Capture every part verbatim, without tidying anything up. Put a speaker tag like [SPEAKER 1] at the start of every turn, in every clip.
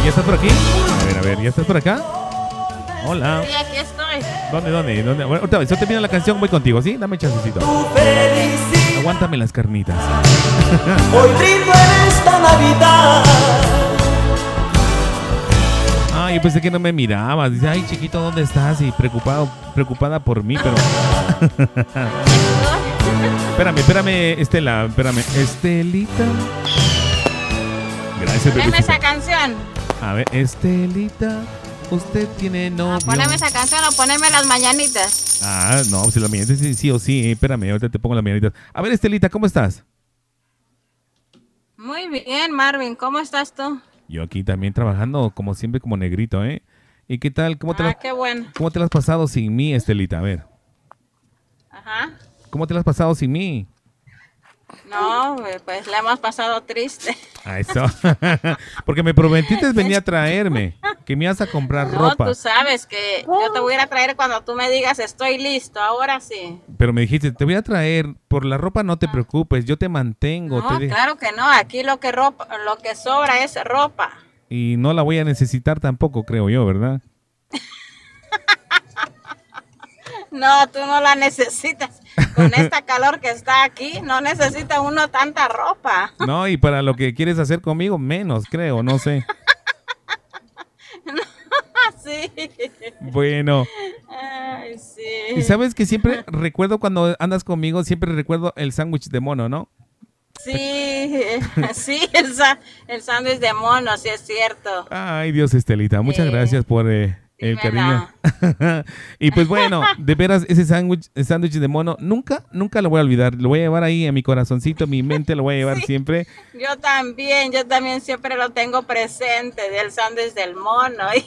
[SPEAKER 1] ¿Ya estás por aquí? A ver, a ver, ¿ya estás por acá? Hola.
[SPEAKER 2] Sí, aquí estoy.
[SPEAKER 1] ¿Dónde, dónde? ¿Dónde? Bueno, ahorita, yo termino la canción, voy contigo, ¿sí? Dame chancecito. Aguántame las carnitas.
[SPEAKER 3] Hoy brindo en esta Navidad.
[SPEAKER 1] Ah, yo pensé que no me mirabas. Dice, ay, chiquito, ¿dónde estás? Y preocupado, preocupada por mí, pero... Espérame, espérame, Estela, espérame. Estelita. Gracias,
[SPEAKER 2] Poneme
[SPEAKER 1] bebecita.
[SPEAKER 2] esa canción.
[SPEAKER 1] A ver, Estelita, usted tiene novio.
[SPEAKER 2] Ah, poneme esa canción o poneme las mañanitas.
[SPEAKER 1] Ah, no, pues las mañanitas sí, sí o sí. Espérame, ahorita te pongo las mañanitas. A ver, Estelita, ¿cómo estás?
[SPEAKER 2] Muy bien, Marvin. ¿Cómo estás tú?
[SPEAKER 1] Yo aquí también trabajando, como siempre, como negrito, ¿eh? ¿Y qué tal? ¿Cómo te,
[SPEAKER 2] Ah,
[SPEAKER 1] la,
[SPEAKER 2] qué bueno.
[SPEAKER 1] ¿Cómo te la has pasado sin mí, Estelita? A ver.
[SPEAKER 2] Ajá.
[SPEAKER 1] ¿Cómo te la has pasado sin mí?
[SPEAKER 2] No, pues la hemos pasado triste.
[SPEAKER 1] A eso. Porque me prometiste venir a traerme, que me ibas a comprar
[SPEAKER 2] No,
[SPEAKER 1] ropa.
[SPEAKER 2] tú sabes que yo te voy a ir a traer cuando tú me digas estoy listo, ahora sí.
[SPEAKER 1] Pero me dijiste, te voy a traer, por la ropa no te preocupes, yo te mantengo.
[SPEAKER 2] No,
[SPEAKER 1] te de-
[SPEAKER 2] claro que no, aquí lo que ropa, lo que sobra es ropa.
[SPEAKER 1] Y no la voy a necesitar tampoco, creo yo, ¿verdad?
[SPEAKER 2] No, tú no la necesitas. Con esta calor que está aquí, no necesita uno tanta ropa.
[SPEAKER 1] No, y para lo que quieres hacer conmigo, menos, creo, no sé.
[SPEAKER 2] Sí.
[SPEAKER 1] Bueno,
[SPEAKER 2] Ay, sí.
[SPEAKER 1] y sabes que siempre recuerdo cuando andas conmigo, siempre recuerdo el sándwich de mono, ¿no?
[SPEAKER 2] Sí, sí, el, sa- el sándwich de mono, sí es cierto.
[SPEAKER 1] Ay, Dios, Estelita, muchas
[SPEAKER 2] Sí.
[SPEAKER 1] gracias por eh, el
[SPEAKER 2] Dímela.
[SPEAKER 1] cariño. Y pues bueno, de veras, ese sándwich el sándwich de mono, nunca, nunca lo voy a olvidar. Lo voy a llevar ahí en mi corazoncito, en mi mente, lo voy a llevar
[SPEAKER 2] Sí.
[SPEAKER 1] siempre.
[SPEAKER 2] Yo también, yo también siempre lo tengo presente del sándwich del mono. Y,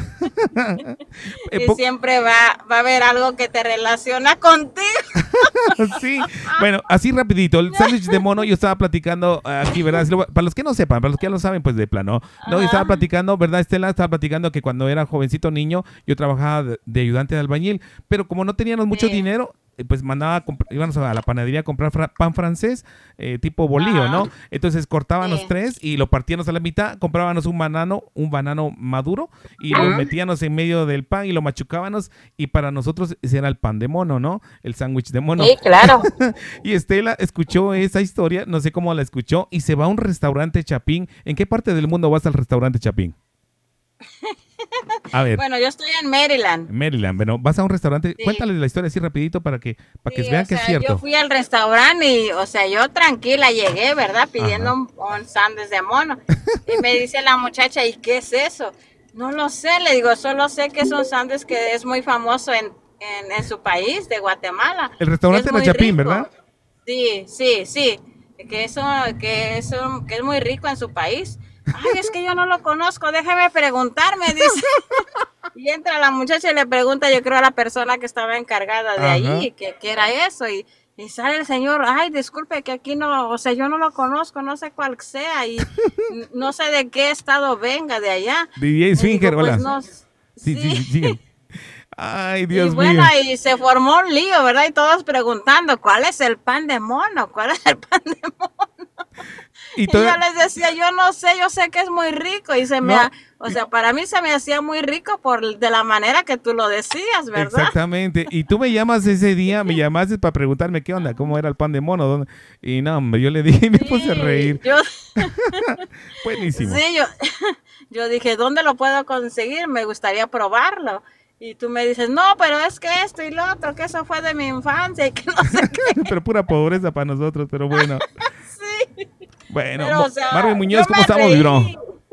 [SPEAKER 1] Eh,
[SPEAKER 2] y
[SPEAKER 1] po-
[SPEAKER 2] siempre va, va a haber algo que te relaciona contigo.
[SPEAKER 1] Sí, bueno, así rapidito, el sándwich de mono, yo estaba platicando aquí, ¿verdad? Para los que no sepan, para los que ya lo saben, pues de plano. No, yo estaba platicando, ¿verdad, Estela? Estaba platicando que cuando era jovencito niño, yo trabajaba de, de ayudante de albañil, pero como no teníamos mucho
[SPEAKER 2] Sí.
[SPEAKER 1] dinero, eh, pues mandaba, a comp- íbamos a la panadería a comprar fra- pan francés, eh, tipo bolillo, ¿no? Entonces cortábamos
[SPEAKER 2] Sí.
[SPEAKER 1] tres y lo partíamos a la mitad, comprábamos un banano, un banano maduro y lo metíamos en medio del pan y lo machucábamos y para nosotros ese era el pan de mono, ¿no? El sándwich de mono.
[SPEAKER 2] Sí, claro.
[SPEAKER 1] Y Estela escuchó esa historia, no sé cómo la escuchó, y se va a un restaurante Chapín. ¿En qué parte del mundo vas al restaurante Chapín? A ver,
[SPEAKER 2] Bueno, yo estoy en Maryland.
[SPEAKER 1] Maryland, bueno, vas a un restaurante,
[SPEAKER 2] Sí.
[SPEAKER 1] cuéntales la historia así rapidito para que, para que
[SPEAKER 2] Sí,
[SPEAKER 1] vean
[SPEAKER 2] o
[SPEAKER 1] que es
[SPEAKER 2] sea,
[SPEAKER 1] cierto.
[SPEAKER 2] yo fui al restaurante y, o sea, yo tranquila llegué, ¿verdad? Pidiendo
[SPEAKER 1] Ajá.
[SPEAKER 2] un, un sándwich de mono. Y me dice la muchacha, ¿y qué es eso? No lo sé, le digo, solo sé que es un sándwich que es muy famoso en, en, en su país, de Guatemala.
[SPEAKER 1] El restaurante
[SPEAKER 2] Es
[SPEAKER 1] era
[SPEAKER 2] muy
[SPEAKER 1] Chapín,
[SPEAKER 2] rico.
[SPEAKER 1] ¿verdad?
[SPEAKER 2] Sí, sí, sí. Que eso, que eso, que es muy rico en su país. Ay, es que yo no lo conozco, déjeme preguntarme, dice. Y entra la muchacha y le pregunta, yo creo, a la persona que estaba encargada de
[SPEAKER 1] Ajá.
[SPEAKER 2] allí, que, que era eso. Y, y sale el señor, ay, disculpe que aquí no, o sea, yo no lo conozco, no sé cuál sea, y n- no sé de qué estado venga de allá.
[SPEAKER 1] D J
[SPEAKER 2] Y
[SPEAKER 1] Swinger,
[SPEAKER 2] digo, pues
[SPEAKER 1] hola.
[SPEAKER 2] no,
[SPEAKER 1] Sí, sí, sí,
[SPEAKER 2] sí.
[SPEAKER 1] sigue. Ay,
[SPEAKER 2] Y
[SPEAKER 1] Dios
[SPEAKER 2] bueno,
[SPEAKER 1] mío.
[SPEAKER 2] y se formó un lío, ¿verdad? Y todos preguntando, ¿cuál es el pan de mono? ¿Cuál es el pan de mono?
[SPEAKER 1] Y
[SPEAKER 2] Y
[SPEAKER 1] todo-
[SPEAKER 2] yo les decía, yo no sé, yo sé que es muy rico. Y se me,
[SPEAKER 1] No.
[SPEAKER 2] ha- o sea, para mí se me hacía muy rico por de la manera que tú lo decías, ¿verdad?
[SPEAKER 1] Exactamente. Y tú me llamas ese día, me llamaste para preguntarme qué onda, cómo era el pan de mono. ¿Dónde? Y no, hombre, yo le dije y me puse a reír.
[SPEAKER 2] Yo,
[SPEAKER 1] Buenísimo.
[SPEAKER 2] sí, yo, yo dije, ¿dónde lo puedo conseguir? Me gustaría probarlo. Y tú me dices, no, pero es que esto y lo otro, que eso fue de mi infancia y que no sé qué.
[SPEAKER 1] Pero pura pobreza para nosotros, pero bueno.
[SPEAKER 2] Sí.
[SPEAKER 1] Bueno,
[SPEAKER 2] Pero,
[SPEAKER 1] Mo-
[SPEAKER 2] o sea,
[SPEAKER 1] Marvin Muñoz,
[SPEAKER 2] yo
[SPEAKER 1] ¿cómo
[SPEAKER 2] me
[SPEAKER 1] estamos,
[SPEAKER 2] reí.
[SPEAKER 1] bro?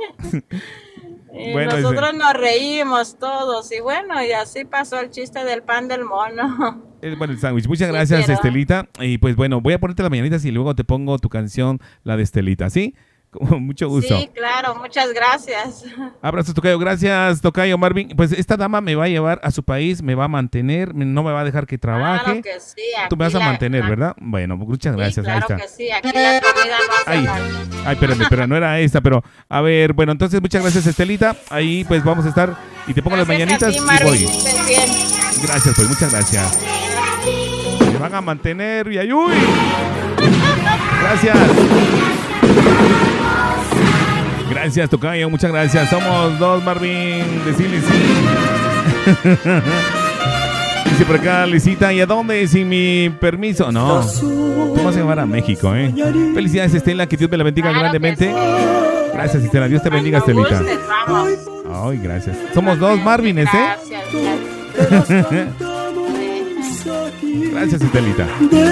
[SPEAKER 2] Y
[SPEAKER 1] Bueno,
[SPEAKER 2] nosotros
[SPEAKER 1] ese-
[SPEAKER 2] nos reímos todos. Y bueno, y así pasó el chiste del pan del mono.
[SPEAKER 1] Eh, Bueno, el sándwich. Muchas
[SPEAKER 2] Sí,
[SPEAKER 1] gracias,
[SPEAKER 2] pero-
[SPEAKER 1] Estelita. Y pues bueno, voy a ponerte las mañanitas y luego te pongo tu canción, la de Estelita, ¿sí? Con mucho gusto.
[SPEAKER 2] Sí, claro, muchas gracias.
[SPEAKER 1] Abrazos, Tocayo. Gracias, Tocayo Marvin. Pues esta dama me va a llevar a su país, me va a mantener, me- no me va a dejar que trabaje.
[SPEAKER 2] Claro que sí.
[SPEAKER 1] Tú me vas
[SPEAKER 2] aquí
[SPEAKER 1] a
[SPEAKER 2] la-
[SPEAKER 1] mantener,
[SPEAKER 2] la-
[SPEAKER 1] ¿verdad? Bueno, muchas
[SPEAKER 2] Sí,
[SPEAKER 1] gracias.
[SPEAKER 2] claro
[SPEAKER 1] Ahí está.
[SPEAKER 2] que sí. Aquí la comida no hace
[SPEAKER 1] Ay,
[SPEAKER 2] falta.
[SPEAKER 1] ay, espérame, pero no era esta, pero a ver, bueno, entonces muchas gracias, Estelita. Ahí pues vamos a estar y te pongo las
[SPEAKER 2] Gracias a
[SPEAKER 1] mañanitas
[SPEAKER 2] ti,
[SPEAKER 1] y
[SPEAKER 2] Marvin,
[SPEAKER 1] voy.
[SPEAKER 2] que estés bien.
[SPEAKER 1] Gracias, pues muchas gracias. Me van a mantener y ayuy. Gracias. Gracias, tocayo, muchas gracias. Somos dos, Marvin. Decirle sí. Dice por acá, Lisita, ¿y a dónde sin mi permiso? No, tú vas a llevar a México, ¿eh? Felicidades, Estela, que Dios me la bendiga
[SPEAKER 2] Claro
[SPEAKER 1] grandemente.
[SPEAKER 2] que sí.
[SPEAKER 1] Gracias, Estela, Dios te bendiga,
[SPEAKER 2] Cuando
[SPEAKER 1] Estelita.
[SPEAKER 2] gustes, vamos.
[SPEAKER 1] Ay, gracias. Somos dos Marvines, ¿eh?
[SPEAKER 2] Gracias, gracias.
[SPEAKER 1] Gracias, Estelita.